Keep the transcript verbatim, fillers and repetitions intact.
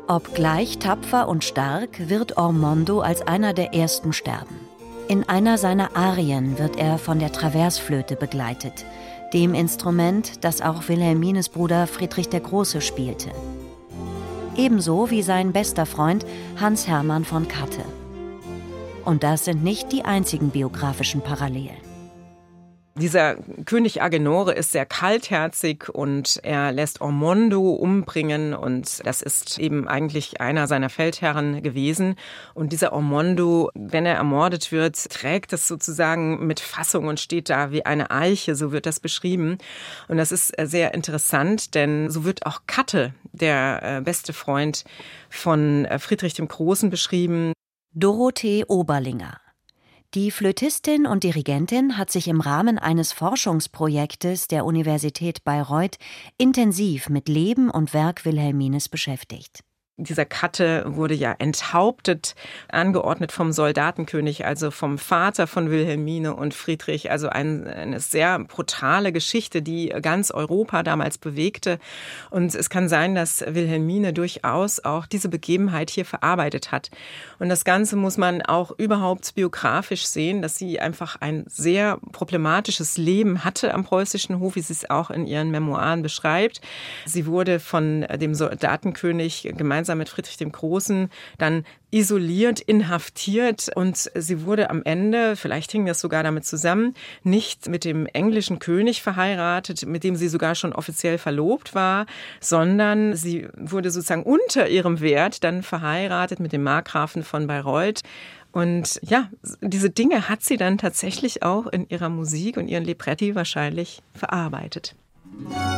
Obgleich tapfer und stark, wird Ormondo als einer der ersten sterben. In einer seiner Arien wird er von der Traversflöte begleitet, dem Instrument, das auch Wilhelmines Bruder Friedrich der Große spielte. Ebenso wie sein bester Freund Hans Hermann von Katte. Und das sind nicht die einzigen biografischen Parallelen. Dieser König Agenore ist sehr kaltherzig und er lässt Ormondo umbringen und das ist eben eigentlich einer seiner Feldherren gewesen. Und dieser Ormondo, wenn er ermordet wird, trägt es sozusagen mit Fassung und steht da wie eine Eiche, so wird das beschrieben. Und das ist sehr interessant, denn so wird auch Katte, der beste Freund von Friedrich dem Großen, beschrieben. Dorothee Oberlinger. Die Flötistin und Dirigentin hat sich im Rahmen eines Forschungsprojektes der Universität Bayreuth intensiv mit Leben und Werk Wilhelmines beschäftigt. Dieser Katte wurde ja enthauptet, angeordnet vom Soldatenkönig, also vom Vater von Wilhelmine und Friedrich. Also ein, eine sehr brutale Geschichte, die ganz Europa damals bewegte. Und es kann sein, dass Wilhelmine durchaus auch diese Begebenheit hier verarbeitet hat. Und das Ganze muss man auch überhaupt biografisch sehen, dass sie einfach ein sehr problematisches Leben hatte am preußischen Hof, wie sie es auch in ihren Memoiren beschreibt. Sie wurde von dem Soldatenkönig gemeinsam mit Friedrich dem Großen dann isoliert, inhaftiert und sie wurde am Ende, vielleicht hing das sogar damit zusammen, nicht mit dem englischen König verheiratet, mit dem sie sogar schon offiziell verlobt war, sondern sie wurde sozusagen unter ihrem Wert dann verheiratet mit dem Markgrafen von Bayreuth. Und ja, diese Dinge hat sie dann tatsächlich auch in ihrer Musik und ihren Libretti wahrscheinlich verarbeitet.